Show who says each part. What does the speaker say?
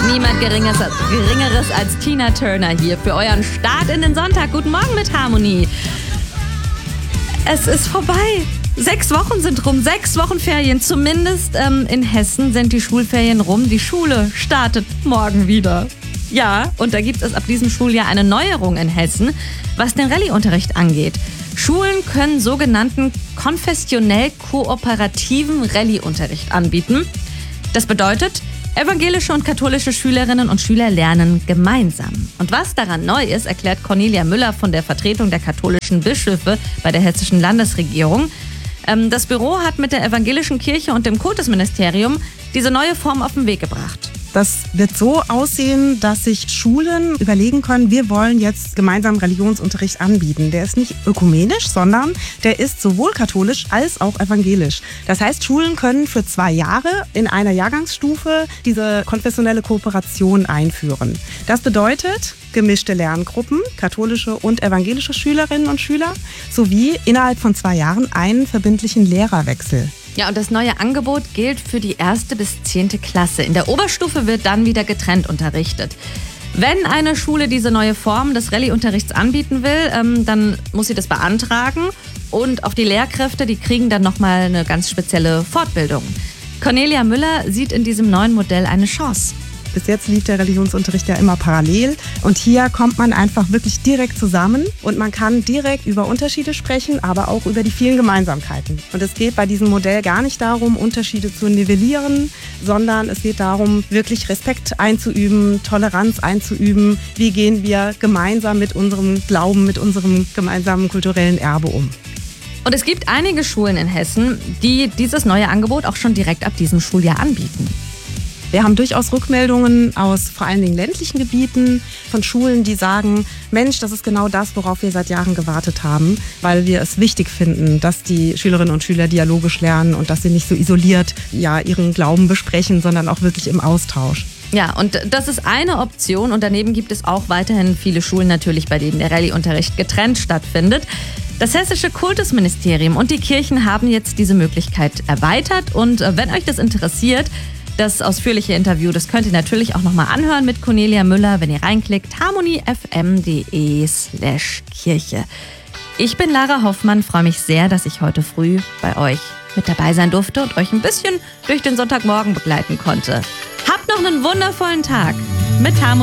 Speaker 1: Niemand Geringeres als Tina Turner hier für euren Start in den Sonntag. Guten Morgen mit Harmonie. Es ist vorbei. 6 Wochen sind rum, 6 Wochen Ferien. Zumindest in Hessen sind die Schulferien rum. Die Schule startet morgen wieder. Ja, und da gibt es ab diesem Schuljahr eine Neuerung in Hessen, was den Rallye-Unterricht angeht. Schulen können sogenannten konfessionell kooperativen Rallye-Unterricht anbieten. Das bedeutet, evangelische und katholische Schülerinnen und Schüler lernen gemeinsam. Und was daran neu ist, erklärt Cornelia Müller von der Vertretung der katholischen Bischöfe bei der hessischen Landesregierung. Das Büro hat mit der evangelischen Kirche und dem Kultusministerium diese neue Form auf den Weg gebracht.
Speaker 2: Das wird so aussehen, dass sich Schulen überlegen können, wir wollen jetzt gemeinsam Religionsunterricht anbieten. Der ist nicht ökumenisch, sondern der ist sowohl katholisch als auch evangelisch. Das heißt, Schulen können für 2 Jahre in einer Jahrgangsstufe diese konfessionelle Kooperation einführen. Das bedeutet gemischte Lerngruppen, katholische und evangelische Schülerinnen und Schüler, sowie innerhalb von 2 Jahren einen verbindlichen Lehrerwechsel.
Speaker 1: Ja, und das neue Angebot gilt für die 1. bis 10. Klasse. In der Oberstufe wird dann wieder getrennt unterrichtet. Wenn eine Schule diese neue Form des Rallye-Unterrichts anbieten will, dann muss sie das beantragen. Und auch die Lehrkräfte, die kriegen dann nochmal eine ganz spezielle Fortbildung. Cornelia Müller sieht in diesem neuen Modell eine Chance.
Speaker 2: Bis jetzt lief der Religionsunterricht ja immer parallel und hier kommt man einfach wirklich direkt zusammen und man kann direkt über Unterschiede sprechen, aber auch über die vielen Gemeinsamkeiten. Und es geht bei diesem Modell gar nicht darum, Unterschiede zu nivellieren, sondern es geht darum, wirklich Respekt einzuüben, Toleranz einzuüben. Wie gehen wir gemeinsam mit unserem Glauben, mit unserem gemeinsamen kulturellen Erbe um?
Speaker 1: Und es gibt einige Schulen in Hessen, die dieses neue Angebot auch schon direkt ab diesem Schuljahr anbieten.
Speaker 2: Wir haben durchaus Rückmeldungen aus vor allen Dingen ländlichen Gebieten von Schulen, die sagen, Mensch, das ist genau das, worauf wir seit Jahren gewartet haben, weil wir es wichtig finden, dass die Schülerinnen und Schüler dialogisch lernen und dass sie nicht so isoliert ihren Glauben besprechen, sondern auch wirklich im Austausch.
Speaker 1: Ja, und das ist eine Option und daneben gibt es auch weiterhin viele Schulen natürlich, bei denen der Rallye-Unterricht getrennt stattfindet. Das hessische Kultusministerium und die Kirchen haben jetzt diese Möglichkeit erweitert und wenn euch das interessiert, das ausführliche Interview, das könnt ihr natürlich auch nochmal anhören mit Cornelia Müller, wenn ihr reinklickt, harmoniefm.de/Kirche. Ich bin Lara Hoffmann, freue mich sehr, dass ich heute früh bei euch mit dabei sein durfte und euch ein bisschen durch den Sonntagmorgen begleiten konnte. Habt noch einen wundervollen Tag mit Harmonie.